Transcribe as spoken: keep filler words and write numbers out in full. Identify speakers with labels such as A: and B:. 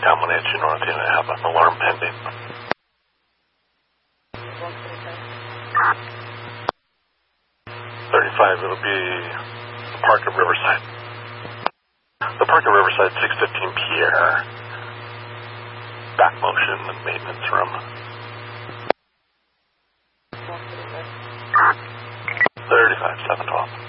A: Tom one eight two North, I have an alarm pending. thirty-five, it'll be the Park at Riverside. The Park at Riverside, six fifteen Pierre. Back motion and maintenance room. thirty-five, seven twelve.